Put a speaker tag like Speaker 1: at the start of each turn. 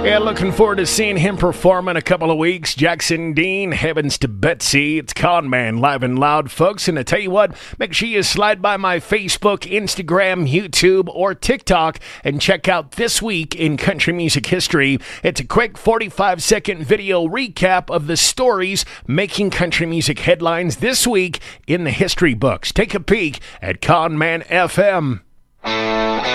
Speaker 1: Yeah, looking forward to seeing him perform in a couple of weeks. Jackson Dean, Heavens to Betsy. It's Con Man live and loud, folks. And I tell you what, make sure you slide by my Facebook, Instagram, YouTube, or TikTok and check out This Week in Country Music History. It's a quick 45-second video recap of the stories making country music headlines this week in the history books. Take a peek at Con Man FM.